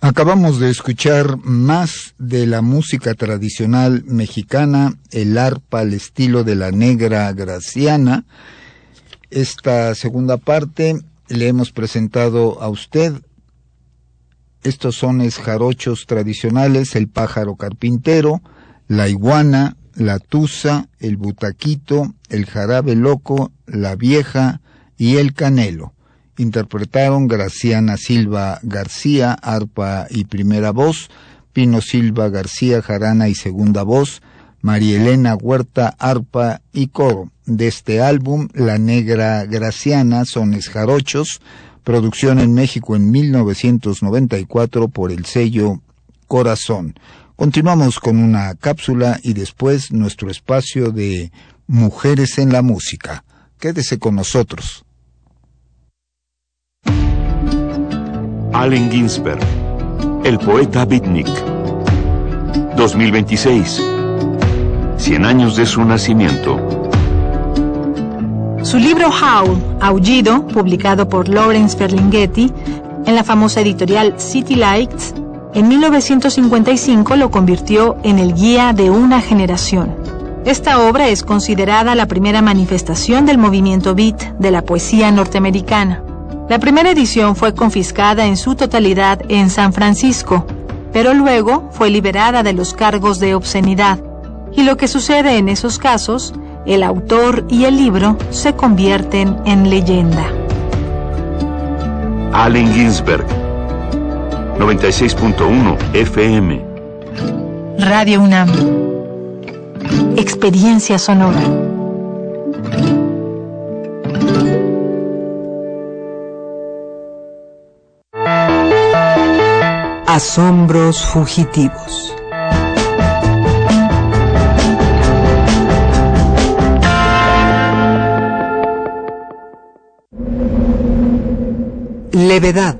Acabamos de escuchar más de la música tradicional mexicana, el arpa al estilo de la Negra Graciana. Esta segunda parte le hemos presentado a usted estos sones jarochos tradicionales: el pájaro carpintero, la iguana, la tusa, el butaquito, el jarabe loco, la vieja y el canelo. Interpretaron Graciana Silva García, arpa y primera voz; Pino Silva García, jarana y segunda voz; María Elena Huerta, arpa y coro. De este álbum, La Negra Graciana, sones jarochos, producción en México en 1994 por el sello Corazón. Continuamos con una cápsula y después nuestro espacio de Mujeres en la Música. Quédese con nosotros. Allen Ginsberg, el poeta beatnik. 2026, 100 años de su nacimiento. Su libro Howl, Aullido, publicado por Lawrence Ferlinghetti en la famosa editorial City Lights, en 1955 lo convirtió en el guía de una generación. Esta obra es considerada la primera manifestación del movimiento beat de la poesía norteamericana. La primera edición fue confiscada en su totalidad en San Francisco, pero luego fue liberada de los cargos de obscenidad. Y lo que sucede en esos casos, el autor y el libro se convierten en leyenda. Allen Ginsberg, 96.1 FM. Radio UNAM. Experiencia sonora. Asombros fugitivos. Levedad.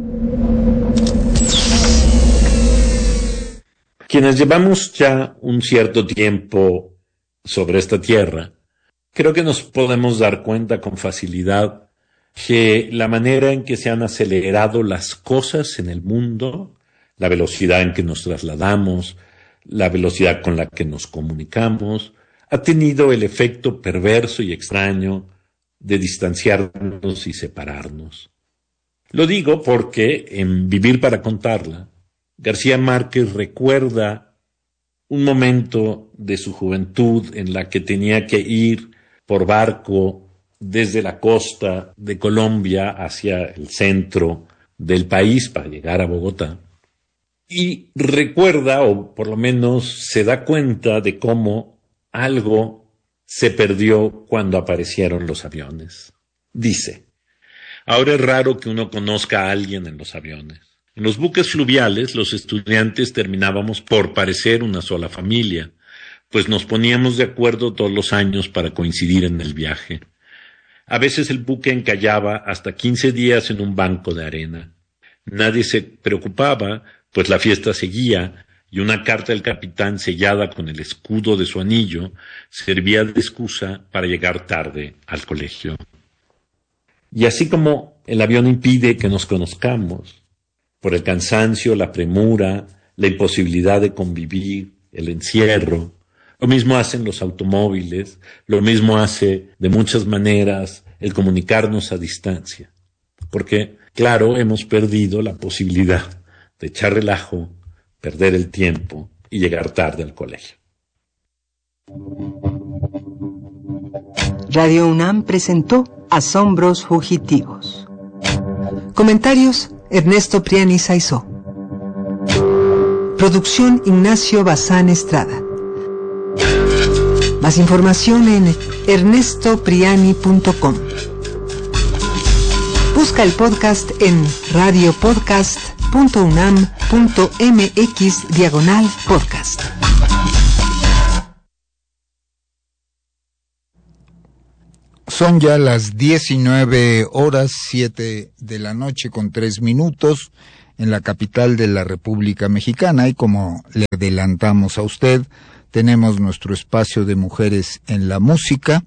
Quienes llevamos ya un cierto tiempo sobre esta tierra, creo que nos podemos dar cuenta con facilidad que la manera en que se han acelerado las cosas en el mundo, la velocidad en que nos trasladamos, la velocidad con la que nos comunicamos, ha tenido el efecto perverso y extraño de distanciarnos y separarnos. Lo digo porque en Vivir para contarla, García Márquez recuerda un momento de su juventud en la que tenía que ir por barco desde la costa de Colombia hacia el centro del país para llegar a Bogotá. Y recuerda, o por lo menos se da cuenta, de cómo algo se perdió cuando aparecieron los aviones. Dice: ahora es raro que uno conozca a alguien en los aviones. En los buques fluviales, los estudiantes terminábamos por parecer una sola familia, pues nos poníamos de acuerdo todos los años para coincidir en el viaje. A veces el buque encallaba hasta 15 días en un banco de arena. Nadie se preocupaba, pues la fiesta seguía, y una carta del capitán sellada con el escudo de su anillo servía de excusa para llegar tarde al colegio. Y así como el avión impide que nos conozcamos, por el cansancio, la premura, la imposibilidad de convivir, el encierro, lo mismo hacen los automóviles, lo mismo hace de muchas maneras el comunicarnos a distancia. Porque, claro, hemos perdido la posibilidad de echar relajo, perder el tiempo y llegar tarde al colegio. Radio UNAM presentó Asombros fugitivos. Comentarios: Ernesto Priani Saizó. Producción: Ignacio Bazán Estrada. Más información en ernestopriani.com. Busca el podcast en radiopodcast.unam.mx/podcast. Son ya las 19:07 de la noche con 3 minutos en la capital de la República Mexicana, y como le adelantamos a usted, tenemos nuestro espacio de Mujeres en la Música,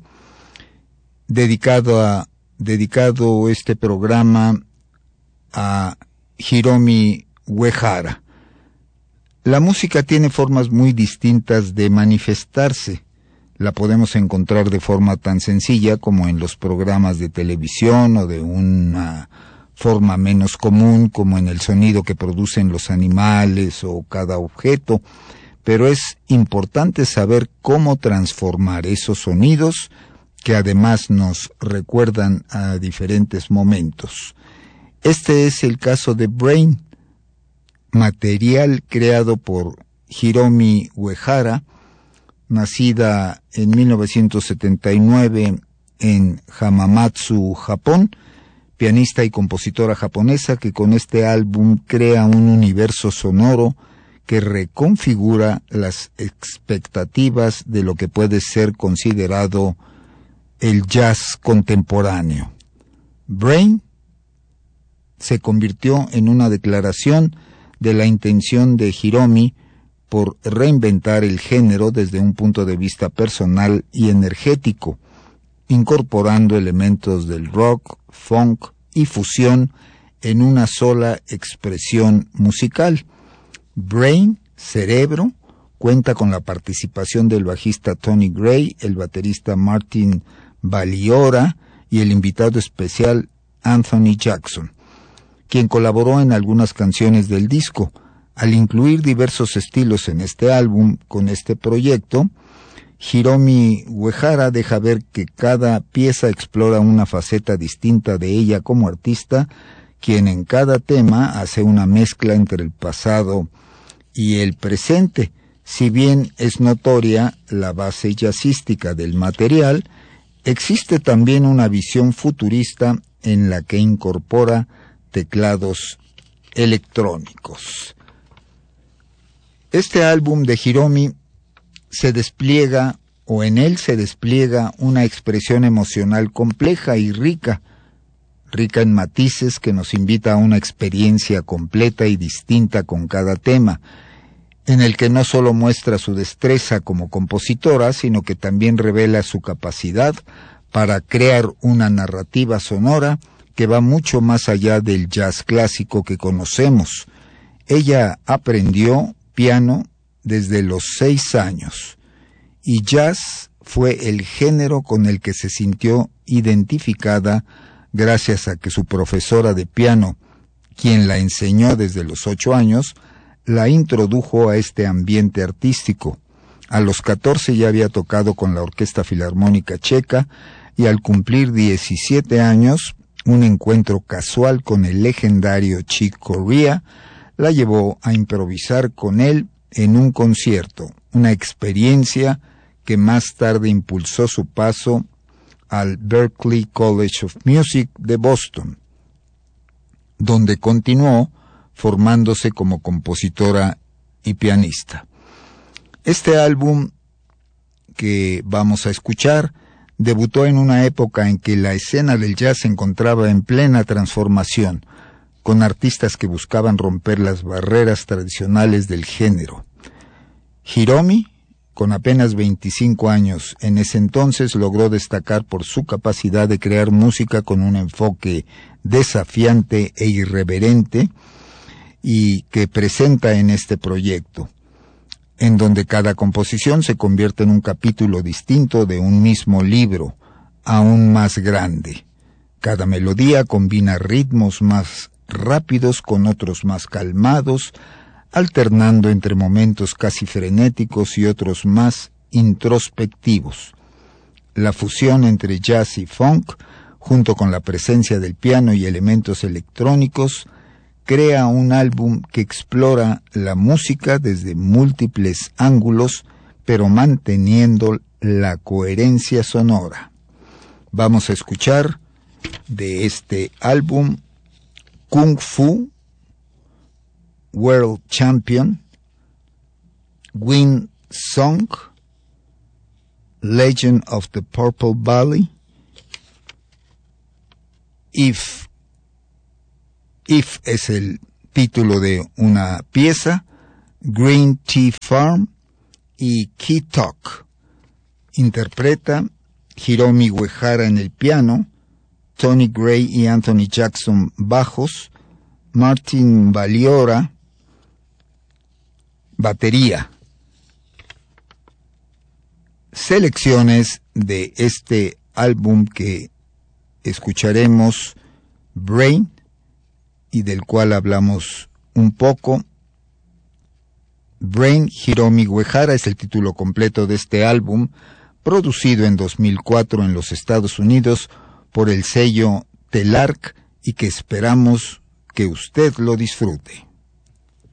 dedicado este programa a Hiromi Uehara. La música tiene formas muy distintas de manifestarse. La podemos encontrar de forma tan sencilla como en los programas de televisión o de una forma menos común como en el sonido que producen los animales o cada objeto, pero es importante saber cómo transformar esos sonidos que además nos recuerdan a diferentes momentos. Este es el caso de Brain, material creado por Hiromi Uehara, nacida en 1979 en Hamamatsu, Japón, pianista y compositora japonesa que con este álbum crea un universo sonoro que reconfigura las expectativas de lo que puede ser considerado el jazz contemporáneo. Brain se convirtió en una declaración de la intención de Hiromi por reinventar el género desde un punto de vista personal y energético, incorporando elementos del rock, funk y fusión en una sola expresión musical. Brain, Cerebro, cuenta con la participación del bajista Tony Gray, el baterista Martin Baliora y el invitado especial Anthony Jackson, quien colaboró en algunas canciones del disco. Al incluir diversos estilos en este álbum con este proyecto, Hiromi Uehara deja ver que cada pieza explora una faceta distinta de ella como artista, quien en cada tema hace una mezcla entre el pasado y el presente. Si bien es notoria la base jazzística del material, existe también una visión futurista en la que incorpora teclados electrónicos. Este álbum de Hiromi en él se despliega una expresión emocional compleja y rica en matices que nos invita a una experiencia completa y distinta con cada tema, en el que no solo muestra su destreza como compositora, sino que también revela su capacidad para crear una narrativa sonora que va mucho más allá del jazz clásico que conocemos. Ella aprendió piano desde los 6 años, y jazz fue el género con el que se sintió identificada gracias a que su profesora de piano, quien la enseñó desde los 8 años, la introdujo a este ambiente artístico. A los 14 ya había tocado con la Orquesta Filarmónica Checa y al cumplir 17 años, un encuentro casual con el legendario Chick Corea la llevó a improvisar con él en un concierto, una experiencia que más tarde impulsó su paso al Berklee College of Music de Boston, donde continuó formándose como compositora y pianista. Este álbum que vamos a escuchar debutó en una época en que la escena del jazz se encontraba en plena transformación, con artistas que buscaban romper las barreras tradicionales del género. Hiromi, con apenas 25 años, en ese entonces logró destacar por su capacidad de crear música con un enfoque desafiante e irreverente y que presenta en este proyecto, en donde cada composición se convierte en un capítulo distinto de un mismo libro, aún más grande. Cada melodía combina ritmos más rápidos con otros más calmados, alternando entre momentos casi frenéticos y otros más introspectivos. La fusión entre jazz y funk, junto con la presencia del piano y elementos electrónicos, crea un álbum que explora la música desde múltiples ángulos, pero manteniendo la coherencia sonora. Vamos a escuchar de este álbum Kung Fu, World Champion, Wind Song, Legend of the Purple Valley, If es el título de una pieza, Green Tea Farm y Key Talk. Interpreta Hiromi Uehara en el piano, Tony Gray y Anthony Jackson bajos, Martin Baliora batería. Selecciones de este álbum que escucharemos, Brain, y del cual hablamos un poco. Brain, Hiromi Uehara es el título completo de este álbum, producido en 2004 en los Estados Unidos por el sello Telarc, y que esperamos que usted lo disfrute.